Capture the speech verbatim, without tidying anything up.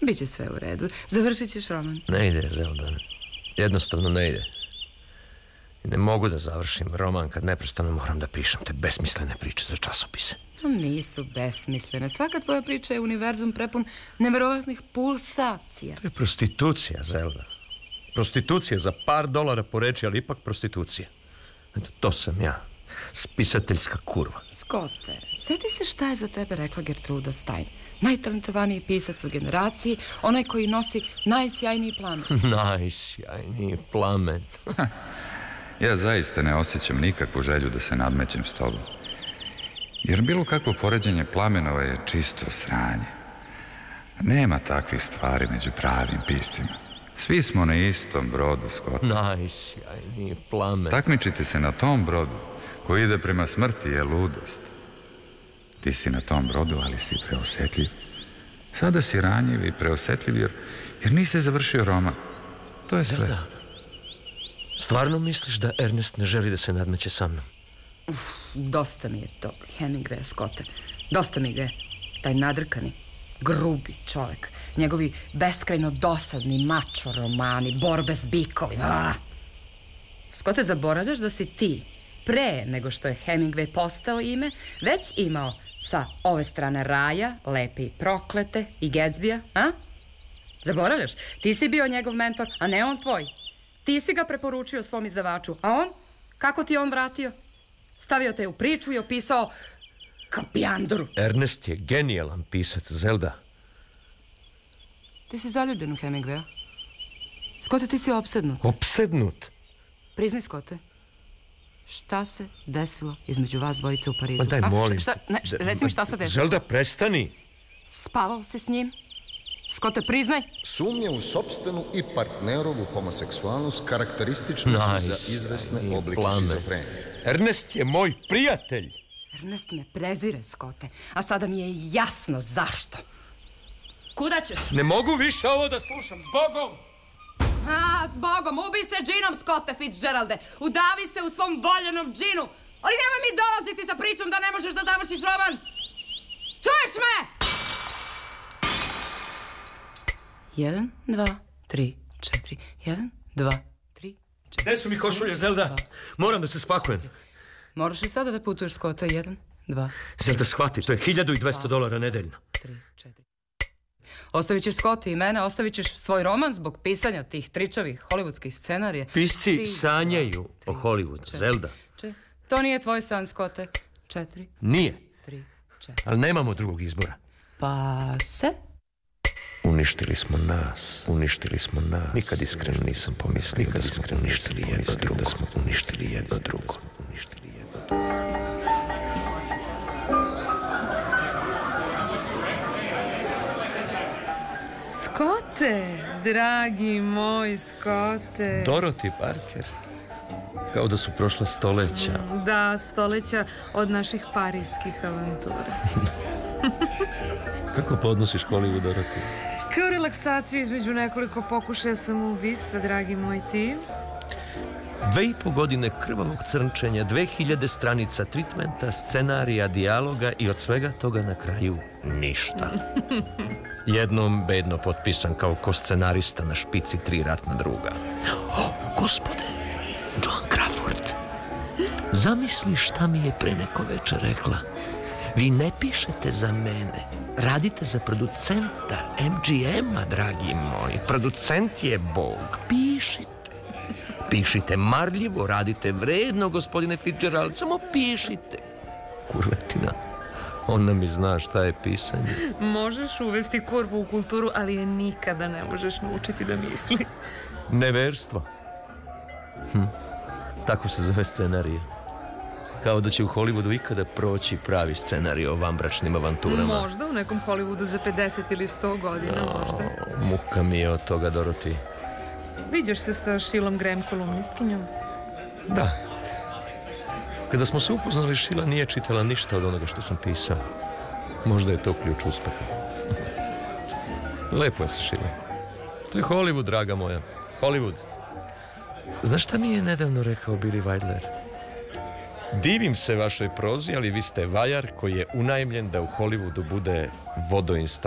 Biće sve u redu. Završit ćeš roman. Ne ide, Zelda. Jednostavno ne ide. Ne mogu da završim roman kad neprestano moram da pišem te besmislene priče za časopise. Nisu besmislene. Svaka tvoja priča je univerzum prepun neverovatnih pulsacija. To je prostitucija, Zelda. Prostitucija za par dolara po reči, ali ipak prostitucija. Eto, to sam ja. Spisateljska kurva. Scotте, sjeti se šta je za tebe rekla Gertruda Stein. Najtalentovaniji pisac u generaciji, onaj koji nosi najsjajniji plamen. Najsjajniji plamen. Ja zaista ne osjećam nikakvu želju da se nadmećem s tobom. Jer bilo kakvo poređenje plamenova je čisto sranje. Nema takvih stvari među pravim piscima. Svi smo na istom brodu, Scott. Najsjajniji plamen. Takmičite se na tom brodu koji ide prema smrti je ludost. Ti si na tom brodu, ali si preosetljiv. Sada si ranjiv i preosetljiv jer, jer nisi završio roman. To je sve. Zelda, stvarno misliš da Ernest ne želi da se nadmeće sa mnom? Uf, dosta mi je to Hemingwaya, Scotте. Dosta mi je taj nadrkani, grubi čovjek. Njegovi beskrajno dosadni mačo romani, borbe s bikovima. Ah! Scottte, zaboravljaš da si ti, pre nego što je Hemingway postao ime, već imao sa ove strane raja, Lepe i proklete i Gatsbija, a? Zaboravljaš? Ti si bio njegov mentor, a ne on tvoj. Ti si ga preporučio svom izdavaču, a on? Kako ti je on vratio? Stavio te u priču i opisao kapijanduru. Ernest je genijalan pisac, Zelda. Ti si zaljubljen u Hemingwaya. Scottte, ti si opsednut. Opsednut? Priznaj, Scottte. Šta se desilo između vas dvojice u Parizu? Ma daj, molim. Šta, šta, ne, šta, reci mi šta se desilo. Zelda, prestani. Spavao se s njim? Scottte, priznaj. Sumnje u sopstvenu i partnerovu homoseksualnost karakteristične su za izvesne oblike šizofrenije. Ernest je moj prijatelj. Ernest me prezire, Scottte, a sada mi je jasno zašto. Kuda ćeš? Ne mogu više ovo da slušam, zbogom! A, zbogom, ubij se džinom, Scottte Fitzgeralde. Udavi se u svom voljenom džinu. Ali nemoj mi dolaziti sa pričom da ne možeš da završiš roman. Čuješ me? Jedan, dva, tri, četiri. Jedan, dva, tri, četiri. Gde su mi košulje, Zelda? Moram da se spakujem. Moraš li sada da putuješ, Scottte? Jedan, dva. Zelda, shvati, to je hiljadu i dvesta dolara nedeljno. Tri, četiri. Ostavit ćeš Scottte i mene, ostavit ćeš svoj roman zbog pisanja tih tričavih hollywoodskih scenarija. Pisci tri, sanjaju dva, tri, o Hollywoodu, četiri, Zelda. Četiri. To nije tvoj san, Scottte. Četiri. Nije. Tri, četiri. Ali nemamo drugog izbora. Pa se? Uništili smo nas, uništili smo nas. Nikad iskreno nisam pomislio da smo uništili jedno drugo. Da smo uništili jedno drugo. Uništili jedno drugo. Scottte, dragi moj Scottte. Dorothy Parker. Kao da su prošla stoleća. Da, stoleća od naših parijskih avantura. Kako podnosiš Hollywood, Dorothy? Kao relaksaciju između nekoliko pokušaja samoubistva, dragi moj ti. Dve i po godine krvavog crnčenja, dve hiljade stranica tritmenta, scenarija, dijaloga i od svega toga na kraju ništa. Jednom bedno potpisan kao ko-scenarista na špici tri ratna druga. O, gospode, Joan Crawford, zamisli šta mi je pre neko večer rekla. Vi ne pišete za mene, radite za producenta em ge ema, dragi moj. Producent je Bog, pišite. Pišite marljivo, radite vredno, gospodine Fitzgerald, samo pišite. Kurvetina, ona mi zna šta je pisanje. Možeš uvesti kurvu u kulturu, ali je nikada ne možeš naučiti da misli. Neverstvo. Hm. Tako se zove scenarij. Kao da će u Hollywoodu ikada proći pravi scenarij o vanbračnim avanturama. Možda u nekom Hollywoodu za pedeset ili sto godina, o, možda. Muka mi je od toga, Dorothy. Viđaš se sa Shilom Graham, kolumnistkinjom? Da. Kada smo se upoznali, Sheila nije čitala ništa od onoga što sam pisao. Možda je to ključ uspeha. Lepo je se, Sheila. To je Hollywood, draga moja. Hollywood. Znaš šta mi je nedavno rekao Billy Wilder? Divim se vašoj prozi, ali vi ste vajar koji je unajmljen da u Hollywoodu bude vodoinstalater.